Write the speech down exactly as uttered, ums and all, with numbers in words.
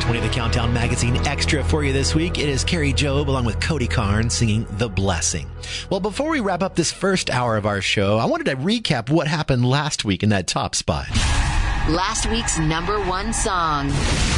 twenty, the Countdown Magazine Extra for you this week. It is Carrie Job along with Cody Carnes singing The Blessing. Well, before we wrap up this first hour of our show, I wanted to recap what happened last week in that top spot. Last week's number one song.